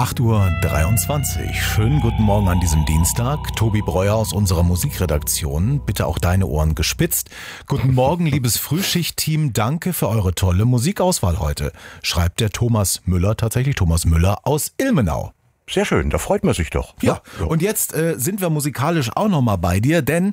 8:23 Uhr. Schönen guten Morgen an diesem Dienstag. Tobi Breuer aus unserer Musikredaktion. Bitte auch deine Ohren gespitzt. Guten Morgen, liebes Frühschicht-Team. Danke für eure tolle Musikauswahl heute. Schreibt der Thomas Müller aus Ilmenau. Sehr schön, da freut man sich doch. Ja, und jetzt sind wir musikalisch auch nochmal bei dir, denn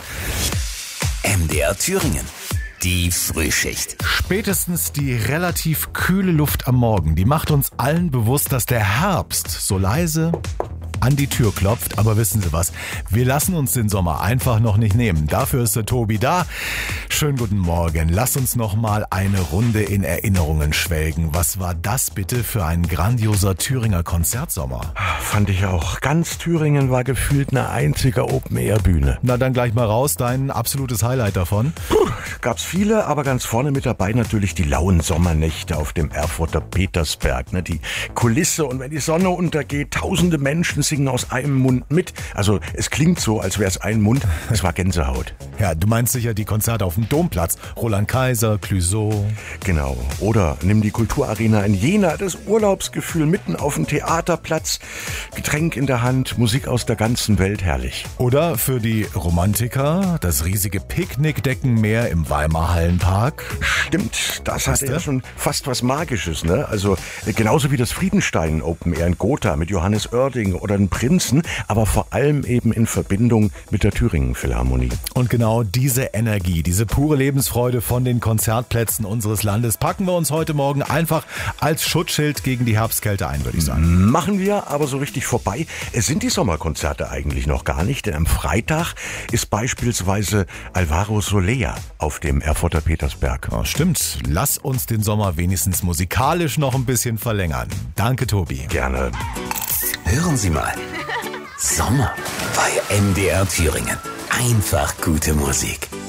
MDR Thüringen. Die Frühschicht. Spätestens die relativ kühle Luft am Morgen, die macht uns allen bewusst, dass der Herbst so leise an die Tür klopft. Aber wissen Sie was? Wir lassen uns den Sommer einfach noch nicht nehmen. Dafür ist der Tobi da. Schönen guten Morgen. Lass uns noch mal eine Runde in Erinnerungen schwelgen. Was war das bitte für ein grandioser Thüringer Konzertsommer? Fand ich auch. Ganz Thüringen war gefühlt eine einzige Open-Air-Bühne. Na dann gleich mal raus, dein absolutes Highlight davon. Gab's viele, aber ganz vorne mit dabei natürlich die lauen Sommernächte auf dem Erfurter Petersberg. Die Kulisse und wenn die Sonne untergeht, tausende Menschen singen aus einem Mund mit. Also es klingt so, als wäre es ein Mund. Es war Gänsehaut. Ja, du meinst sicher die Konzerte auf dem Domplatz. Roland Kaiser, Clouseau. Genau. Oder nimm die Kulturarena in Jena. Das Urlaubsgefühl mitten auf dem Theaterplatz. Getränk in der Hand, Musik aus der ganzen Welt, herrlich. Oder für die Romantiker das riesige Picknickdeckenmeer im Weimar Hallenpark. Stimmt, das hatte ja schon fast was Magisches, ne? Also genauso wie das Friedenstein Open Air in Gotha mit Johannes Oerding oder den Prinzen, aber vor allem eben in Verbindung mit der Thüringen Philharmonie. Und genau diese Energie, diese pure Lebensfreude von den Konzertplätzen unseres Landes packen wir uns heute Morgen einfach als Schutzschild gegen die Herbstkälte ein, würde ich sagen. Machen wir, aber so richtig vorbei. Es sind die Sommerkonzerte eigentlich noch gar nicht, denn am Freitag ist beispielsweise Alvaro Soler auf dem Erfurter Petersberg. Oh, stimmt. Lass uns den Sommer wenigstens musikalisch noch ein bisschen verlängern. Danke, Tobi. Gerne. Hören Sie mal. Sommer bei MDR Thüringen. Einfach gute Musik.